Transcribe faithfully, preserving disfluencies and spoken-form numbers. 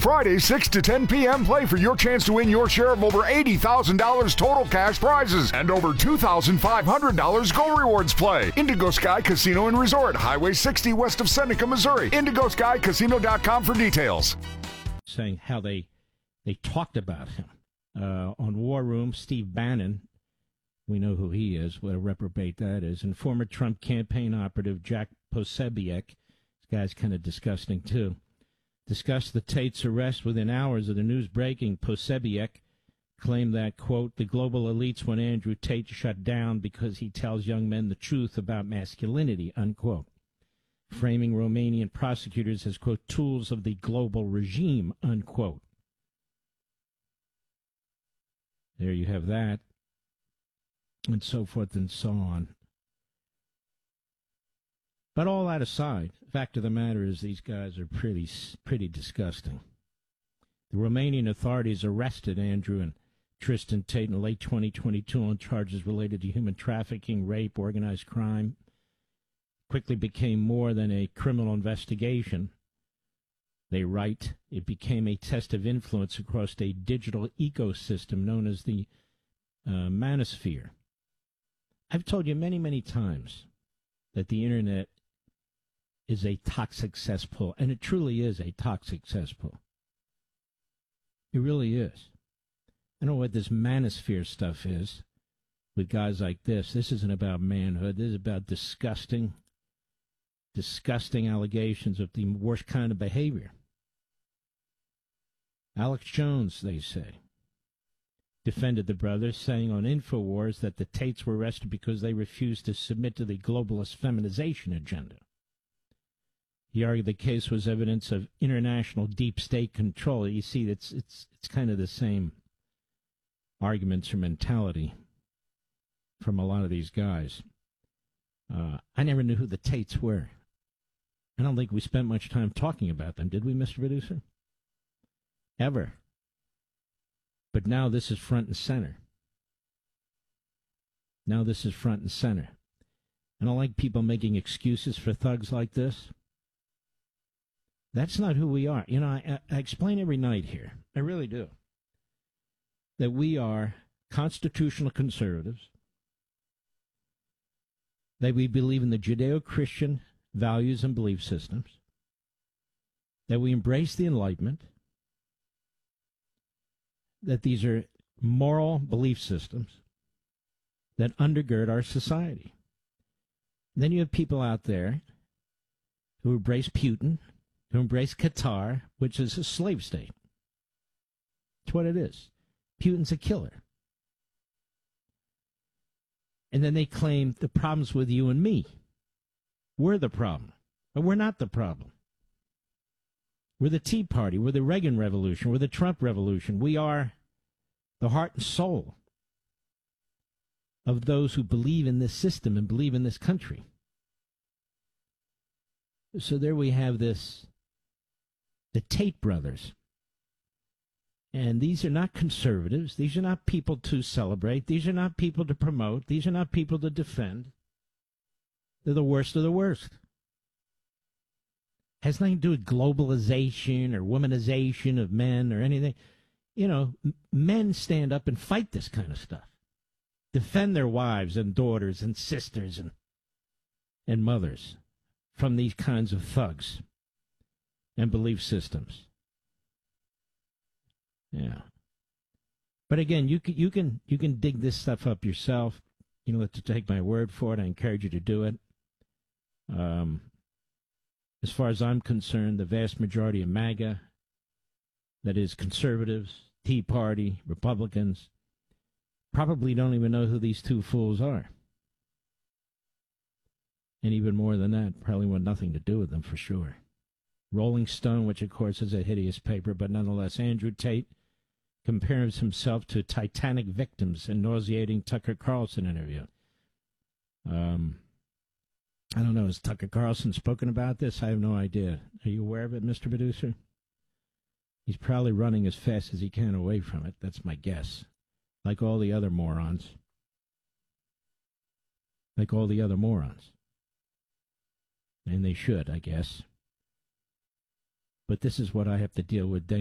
Friday, six to ten p.m. Play for your chance to win your share of over eighty thousand dollars total cash prizes and over two thousand five hundred dollars Go Rewards Play. Indigo Sky Casino and Resort, Highway sixty west of Seneca, Missouri. indigo sky casino dot com for details. Saying how they they talked about him. Uh, on War Room, Steve Bannon, we know who he is, what a reprobate that is, and former Trump campaign operative Jack Posobiec, this guy's kind of disgusting too, discussed the Tate's arrest within hours of the news breaking. Posobiec claimed that, quote, the global elites want Andrew Tate shut down because he tells young men the truth about masculinity, unquote, framing Romanian prosecutors as, quote, tools of the global regime, unquote. There you have that, and so forth and so on. But all that aside, the fact of the matter is these guys are pretty, pretty disgusting. The Romanian authorities arrested Andrew and Tristan Tate in late twenty twenty-two on charges related to human trafficking, rape, organized crime. Quickly became more than a criminal investigation. They write, it became a test of influence across a digital ecosystem known as the uh, manosphere. I've told you many, many times that the Internet is a toxic cesspool, and it truly is a toxic cesspool. It really is. I don't know what this manosphere stuff is with guys like this. This isn't about manhood. This is about disgusting, disgusting allegations of the worst kind of behavior. Alex Jones, they say, defended the brothers, saying on InfoWars that the Tates were arrested because they refused to submit to the globalist feminization agenda. He argued the case was evidence of international deep state control. You see, it's it's it's kind of the same arguments or mentality from a lot of these guys. Uh, I never knew who the Tates were. I don't think we spent much time talking about them, did we, Mister Producer? Ever. But now this is front and center. Now this is front and center. I don't like people making excuses for thugs like this. That's not who we are. You know, I, I explain every night here, I really do, that we are constitutional conservatives, that we believe in the Judeo-Christian values and belief systems, that we embrace the Enlightenment, that these are moral belief systems that undergird our society. And then you have people out there who embrace Putin, who embrace Qatar, which is a slave state. It's what it is. Putin's a killer. And then they claim the problem's with you and me. We're the problem. But we're not the problem. We're the Tea Party. We're the Reagan Revolution. We're the Trump Revolution. We are the heart and soul of those who believe in this system and believe in this country. So there we have this, the Tate brothers. And these are not conservatives. These are not people to celebrate. These are not people to promote. These are not people to defend. They're the worst of the worst. Has nothing to do with globalization or womanization of men or anything. You know, m- men stand up and fight this kind of stuff. Defend their wives and daughters and sisters and and mothers from these kinds of thugs and belief systems. Yeah. But again, you can you can you can dig this stuff up yourself. You don't have to take my word for it. I encourage you to do it. Um As far as I'm concerned, the vast majority of MAGA, that is conservatives, Tea Party, Republicans, probably don't even know who these two fools are. And even more than that, probably want nothing to do with them for sure. Rolling Stone, which of course is a hideous paper, but nonetheless, Andrew Tate compares himself to Titanic victims in nauseating Tucker Carlson interview. Um... I don't know. Has Tucker Carlson spoken about this? I have no idea. Are you aware of it, Mister Producer? He's probably running as fast as he can away from it. That's my guess. Like all the other morons. Like all the other morons. And they should, I guess. But this is what I have to deal with day